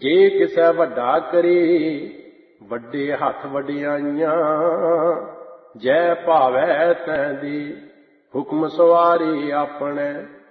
जे किसै वड्डा करे वड्डे हथ वड्डियाइयां, जै भावै तैं दे हुक्म सवारे अपने।